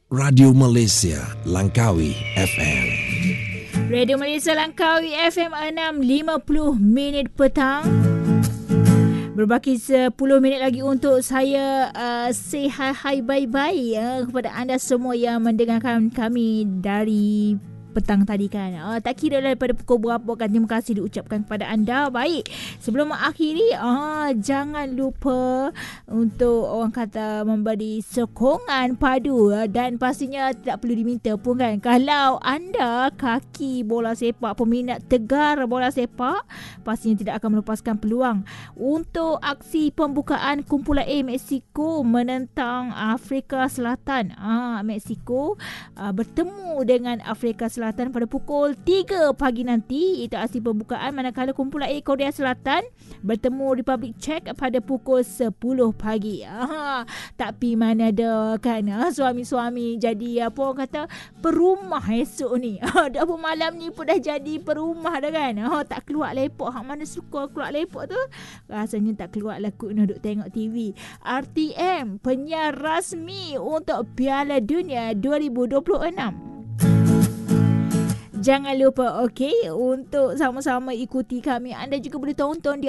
Radio Malaysia Langkawi FM. Radio Malaysia Langkawi FM 6.50 minit petang. Berbaki 10 minit lagi untuk saya say hi bye-bye kepada anda semua yang mendengarkan kami dari petang tadi kan. Tak kira daripada pukul berapa kan, terima kasih diucapkan kepada anda. Baik, sebelum mengakhiri, jangan lupa untuk orang kata memberi sokongan padu dan pastinya tidak perlu diminta pun kan. Kalau anda kaki bola sepak, peminat tegar bola sepak, pastinya tidak akan melepaskan peluang untuk aksi pembukaan kumpulan A Mexico menentang Afrika Selatan. Mexico bertemu dengan Afrika Selatan pada pukul 3 pagi nanti. Itu aksi pembukaan, manakala kumpulan A Korea Selatan bertemu Republic Czech pada pukul 10 pagi. Tapi mana ada kan suami-suami jadi apa orang kata perumah esok ni. Dah pun malam ni pun dah jadi perumah dah kan. Tak keluar lepok. Hak mana suka keluar lepok tu rasanya tak keluar lah kot duk tengok TV. RTM penyiar rasmi untuk Piala Dunia 2026. Jangan lupa untuk sama-sama ikuti kami. Anda juga boleh tonton di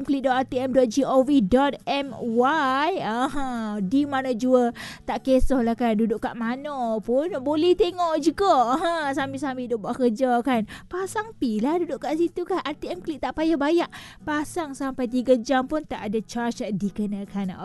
rtmklik.rtm.gov.my. Di mana jua, tak kisahlah kan duduk kat mana pun boleh tengok juga. Sambil-sambil duduk buat kerja kan. Pasang pilah duduk kat situ kan. RTM Klik tak payah bayar. Pasang sampai 3 jam pun tak ada charge dikenakan.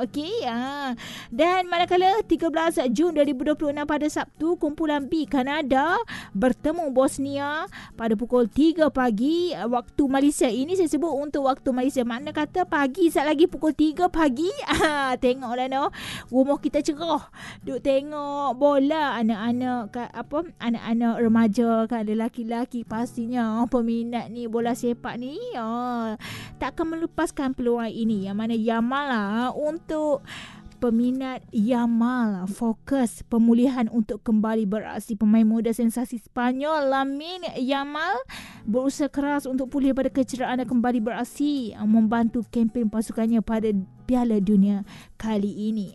Dan manakala 13 Jun 2026 pada Sabtu, kumpulan B Kanada bertemu Bosnia pada pukul 3 pagi waktu Malaysia. Ini saya sebut untuk waktu Malaysia. Makna kata pagi saat lagi pukul 3 pagi. Tengoklah rumah kita cerah. Duk tengok bola anak-anak anak-anak remaja kan, lelaki-lelaki pastinya peminat ni bola sepak ni tak akan melepaskan peluang ini. Yang mana Yamal untuk peminat Yamal fokus pemulihan untuk kembali beraksi. Pemain muda sensasi Sepanyol Lamine Yamal berusaha keras untuk pulih pada kecederaan dan kembali beraksi, membantu kempen pasukannya pada Piala Dunia kali ini.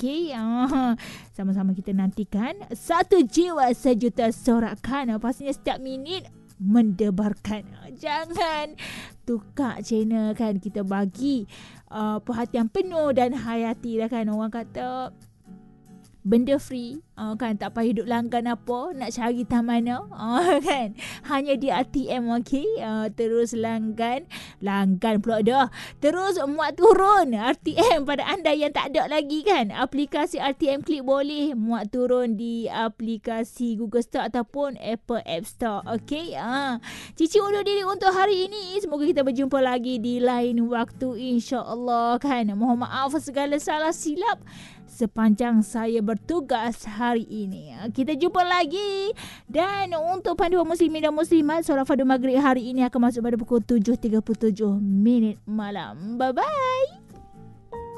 Sama-sama kita nantikan. Satu jiwa sejuta sorakan. Pastinya setiap minit mendebarkan. Jangan tukar channel kan. Kita bagi perhatian penuh dan hayati lah kan. Orang kata benda free kan, tak payah duk langgan apa, nak cari tak mana kan, hanya di RTM. Terus langgan pula dah, terus muat turun RTM pada anda yang tak ada lagi kan aplikasi RTM Klik. Boleh muat turun di aplikasi Google Store ataupun Apple App Store. Cici undur diri untuk hari ini. Semoga kita berjumpa lagi di lain waktu, insya-Allah kan. Mohon maaf segala salah silap sepanjang saya bertugas hari ini. Kita jumpa lagi. Dan untuk panduan muslimin dan muslimat, solat fardu maghrib hari ini akan masuk pada pukul 7.37 minit malam. Bye-bye.